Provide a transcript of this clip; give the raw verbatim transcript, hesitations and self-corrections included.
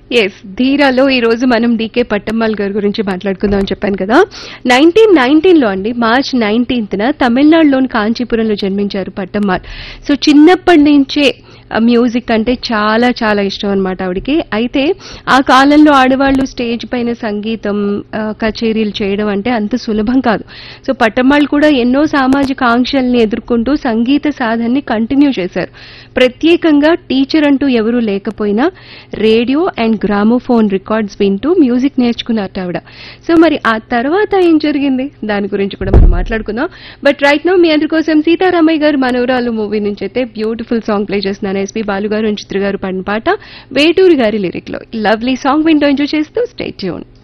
Yes ధీరాలో ఈ రోజు మనం డీకే పట్టమ్మాల్ గారి గురించి మాట్లాడుకుందాం అని చెప్పాను కదా. నైన్టీన్ నైన్టీన్ లో అండి మార్చ్ నైన్టీన్త్ న తమిళనాడులోని కాంచీపురంలో జన్మించారు పట్టమ్మాల్. సో చిన్నప్పటి నుంచే మ్యూజిక్ అంటే చాలా చాలా ఇష్టం అనమాట ఆవిడకి. అయితే ఆ కాలంలో ఆడవాళ్లు స్టేజ్ పైన సంగీతం ఆ, కచేరీలు చేయడం అంటే అంత సులభం కాదు. సో పట్టమ్మాళ్ కూడా ఎన్నో సామాజిక ఆంక్షల్ని ఎదుర్కొంటూ సంగీత సాధనని కంటిన్యూ చేశారు. ప్రత్యేకంగా టీచర్ అంటూ ఎవరూ లేకపోయినా రేడియో అండ్ గ్రామోఫోన్ రికార్డ్స్ వింటూ మ్యూజిక్ నేర్చుకున్నారు ఆవిడ. సో మరి ఆ తర్వాత ఏం జరిగింది దాని గురించి కూడా మనం మాట్లాడుకుందాం. బట్ రైట్ నౌ మీ అందరి కోసం సీతారామయ్య గారు మనవరాలు మూవీ నుంచి అయితే బ్యూటిఫుల్ సాంగ్ ప్లే చేస్తున్నాను. ఎస్పీ బాలు గారు చిత్ర గారు పాడిన పాట వేటూరి గారి లిరిక్ లో లవ్లీ సాంగ్ వింటూ ఎంజాయ్ చేస్తూ స్టే ట్యూన్.